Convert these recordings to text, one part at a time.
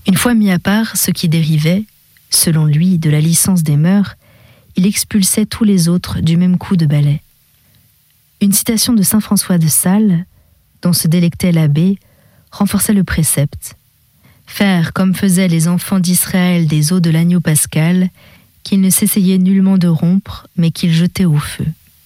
Une fois mis à part ce qui dérivait, selon lui, de la licence des mœurs, il expulsait tous les autres du même coup de balai. Une citation de saint François de Sales, dont se délectait l'abbé, renforçait le précepte. Faire comme faisaient les enfants d'Israël des os de l'agneau pascal, qu'ils ne s'essayaient nullement de rompre, mais qu'ils jetaient au feu.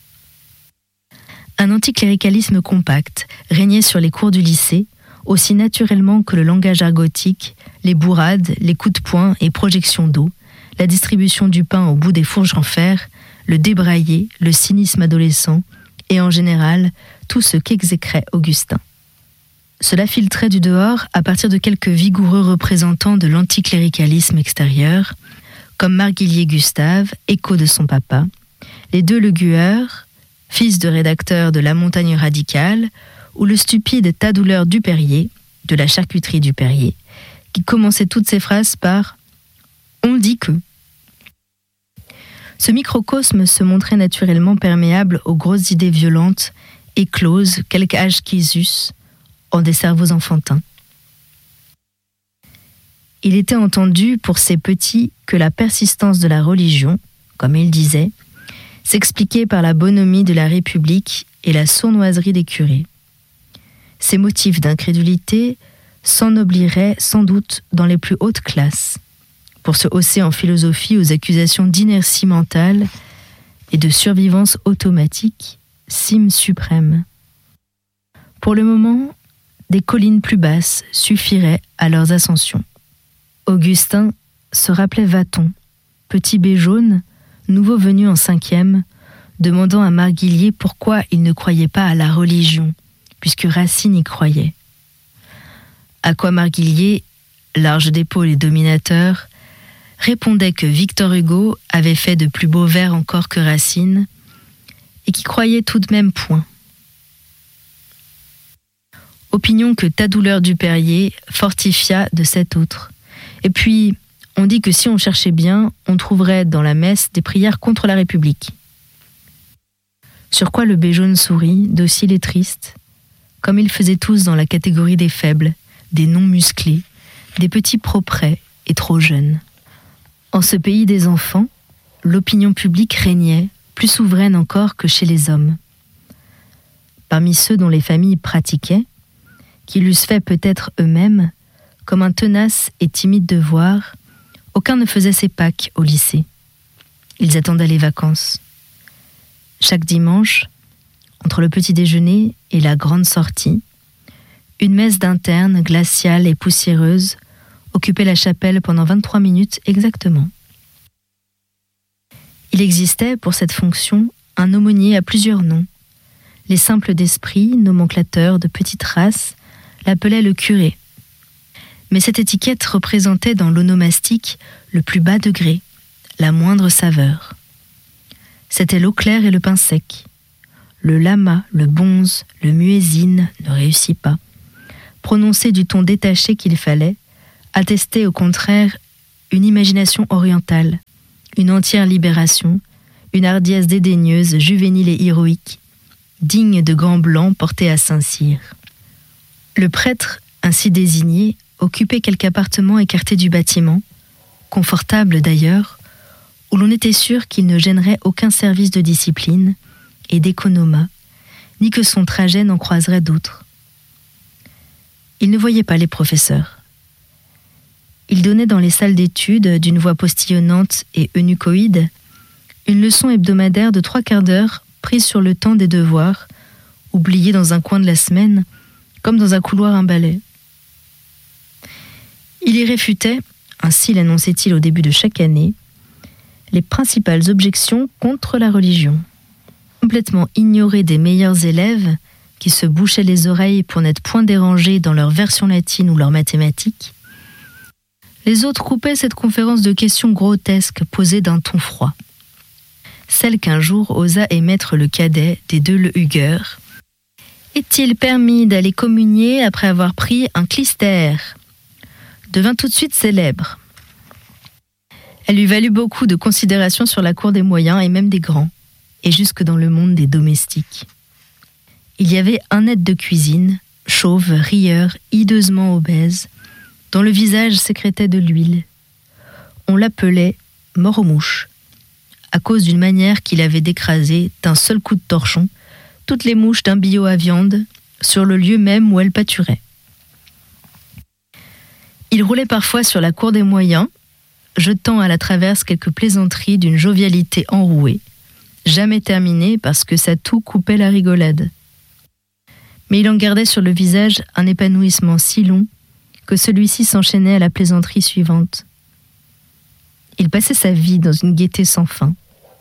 Un anticléricalisme compact régnait sur les cours du lycée, aussi naturellement que le langage argotique, les bourrades, les coups de poing et projections d'eau, la distribution du pain au bout des fourches en fer, le débraillé, le cynisme adolescent, et en général, tout ce qu'exécrait Augustin. Cela filtrait du dehors à partir de quelques vigoureux représentants de l'anticléricalisme extérieur, comme Marguillier Gustave, écho de son papa, les deux Le Gueur, fils de rédacteur de La Montagne radicale, ou le stupide Tadouleur Duperrier, de la charcuterie Duperrier, qui commençait toutes ses phrases par « on dit que ». Ce microcosme se montrait naturellement perméable aux grosses idées violentes, écloses, quelque âge qu'ils eussent, en des cerveaux enfantins. Il était entendu pour ces petits que la persistance de la religion, comme il disait, s'expliquait par la bonhomie de la République et la sournoiserie des curés. Ces motifs d'incrédulité s'ennobliraient sans doute dans les plus hautes classes, pour se hausser en philosophie aux accusations d'inertie mentale et de survivance automatique, cime suprême. Pour le moment, des collines plus basses suffiraient à leurs ascensions. Augustin se rappelait Vathon, petit bé jaune, nouveau venu en 5e, demandant à Marguillier pourquoi il ne croyait pas à la religion, puisque Racine y croyait. À quoi Marguillier, large d'épaule et dominateur, répondait que Victor Hugo avait fait de plus beaux vers encore que Racine, et qui croyait tout de même point. Opinion que Tadouleur Duperrier fortifia de cette autre. Et puis, on dit que si on cherchait bien, on trouverait dans la messe des prières contre la République. Sur quoi le bé jaune sourit, docile et triste, comme ils faisaient tous dans la catégorie des faibles, des non-musclés, des petits proprets et trop jeunes. En ce pays des enfants, l'opinion publique régnait, plus souveraine encore que chez les hommes. Parmi ceux dont les familles pratiquaient, qui l'eussent fait peut-être eux-mêmes, comme un tenace et timide devoir, aucun ne faisait ses Pâques au lycée. Ils attendaient les vacances. Chaque dimanche, entre le petit déjeuner et la grande sortie, une messe d'interne, glaciale et poussiéreuse, occupait la chapelle pendant 23 minutes exactement. Il existait, pour cette fonction, un aumônier à plusieurs noms. Les simples d'esprit, nomenclateurs de petite race, l'appelaient le curé. Mais cette étiquette représentait dans l'onomastique le plus bas degré, la moindre saveur. C'était l'eau claire et le pain sec. Le lama, le bonze, le muezzin ne réussit pas. Prononcé du ton détaché qu'il fallait, attestait au contraire une imagination orientale, une entière libération, une hardiesse dédaigneuse, juvénile et héroïque, digne de gants blancs portés à Saint-Cyr. Le prêtre, ainsi désigné, occupait quelque appartement écarté du bâtiment, confortable d'ailleurs, où l'on était sûr qu'il ne gênerait aucun service de discipline et d'économat, ni que son trajet n'en croiserait d'autres. Il ne voyait pas les professeurs. Il donnait dans les salles d'études, d'une voix postillonnante et eunuchoïde, une leçon hebdomadaire de 3/4 d'heure prise sur le temps des devoirs, oubliée dans un coin de la semaine, comme dans un couloir un balai. Il y réfutait, ainsi l'annonçait-il au début de chaque année, les principales objections contre la religion. Complètement ignoré des meilleurs élèves, qui se bouchaient les oreilles pour n'être point dérangés dans leur version latine ou leur mathématiques, les autres coupaient cette conférence de questions grotesques posées d'un ton froid. Celle qu'un jour osa émettre le cadet des deux Le Hugueur. « Est-il permis d'aller communier après avoir pris un clistère ?» devint tout de suite célèbre. Elle lui valut beaucoup de considération sur la cour des moyens et même des grands, et jusque dans le monde des domestiques. Il y avait un aide de cuisine, chauve, rieur, hideusement obèse, dont le visage sécrétait de l'huile. On l'appelait mort aux mouches, à cause d'une manière qu'il avait d'écraser d'un seul coup de torchon toutes les mouches d'un billot à viande sur le lieu même où elles pâturaient. Il roulait parfois sur la cour des moyens, jetant à la traverse quelques plaisanteries d'une jovialité enrouée, jamais terminée parce que sa toux coupait la rigolade. Mais il en gardait sur le visage un épanouissement si long que celui-ci s'enchaînait à la plaisanterie suivante. Il passait sa vie dans une gaieté sans fin.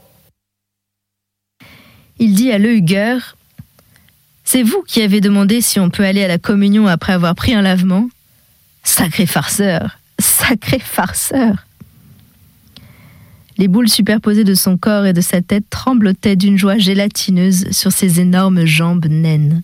Il dit à Lehuger : « C'est vous qui avez demandé si on peut aller à la communion après avoir pris un lavement ? Sacré farceur ! Sacré farceur !» Les boules superposées de son corps et de sa tête tremblotaient d'une joie gélatineuse sur ses énormes jambes naines.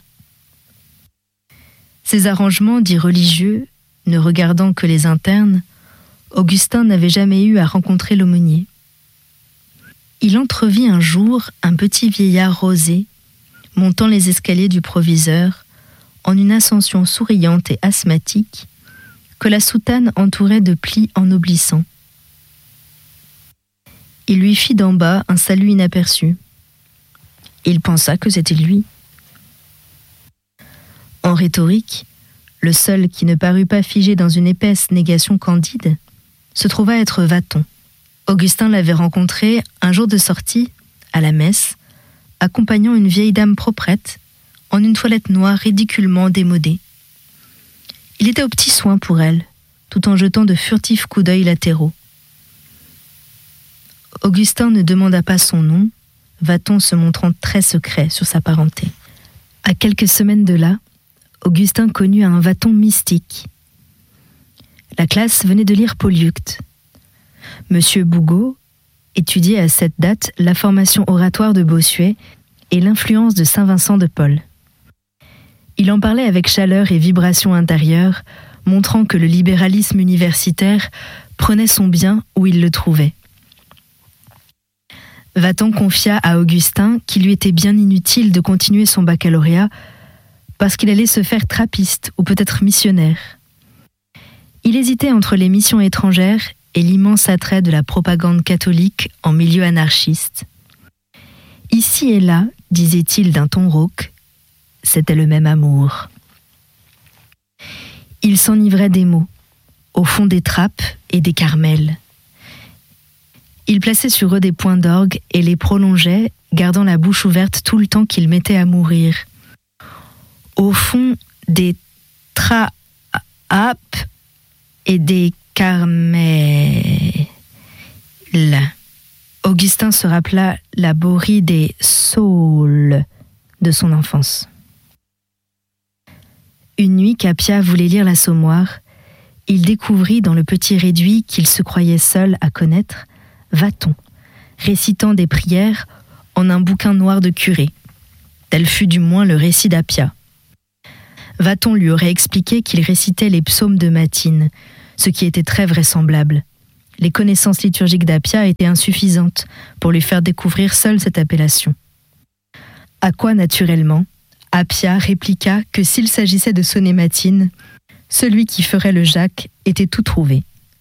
Ces arrangements dits religieux, ne regardant que les internes, Augustin n'avait jamais eu à rencontrer l'aumônier. Il entrevit un jour un petit vieillard rosé, montant les escaliers du proviseur, en une ascension souriante et asthmatique, que la soutane entourait de plis ennoblissants. Il lui fit d'en bas un salut inaperçu. Il pensa que c'était lui. En rhétorique, le seul qui ne parut pas figé dans une épaisse négation candide se trouva être Vathon. Augustin l'avait rencontré un jour de sortie, à la messe, accompagnant une vieille dame proprette, en une toilette noire ridiculement démodée. Il était aux petits soins pour elle, tout en jetant de furtifs coups d'œil latéraux. Augustin ne demanda pas son nom, Vathon se montrant très secret sur sa parenté. À quelques semaines de là, Augustin connut un Vathon mystique. La classe venait de lire Polyeucte. Monsieur Bougot étudiait à cette date la formation oratoire de Bossuet et l'influence de saint Vincent de Paul. Il en parlait avec chaleur et vibration intérieure, montrant que le libéralisme universitaire prenait son bien où il le trouvait. Vathon confia à Augustin qu'il lui était bien inutile de continuer son baccalauréat parce qu'il allait se faire trappiste ou peut-être missionnaire. Il hésitait entre les missions étrangères et l'immense attrait de la propagande catholique en milieu anarchiste. Ici et là, disait-il d'un ton rauque, c'était le même amour. Il s'enivrait des mots, au fond des trappes et des carmels. Il plaçait sur eux des points d'orgue et les prolongeait, gardant la bouche ouverte tout le temps qu'il mettait à mourir. Au fond des trappes et des carmels. Augustin se rappela la borie des saules de son enfance. Une nuit qu'Appia voulait lire l'Assommoir, il découvrit dans le petit réduit qu'il se croyait seul à connaître, Vathon, récitant des prières en un bouquin noir de curé. Tel fut du moins le récit d'Appia. Vathon lui aurait expliqué qu'il récitait les psaumes de Matine, ce qui était très vraisemblable. Les connaissances liturgiques d'Appia étaient insuffisantes pour lui faire découvrir seule cette appellation. À quoi, naturellement, Appia répliqua que s'il s'agissait de sonner Matine, celui qui ferait le Jacques était tout trouvé.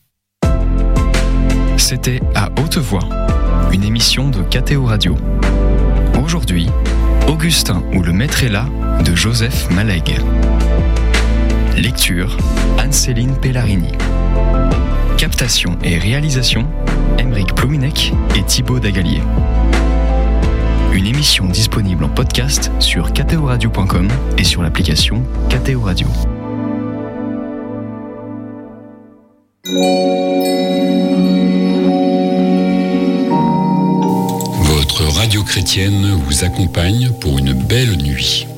C'était À Haute Voix, une émission de KTO Radio. Aujourd'hui, Augustin ou le maître est là de Joseph Malègue. Lecture, Anne-Céline Pellarini. Captation et réalisation, Aymeric Plouminec et Thibaut Dagalier. Une émission disponible en podcast sur ktoradio.com et sur l'application KTO Radio. Votre radio chrétienne vous accompagne pour une belle nuit.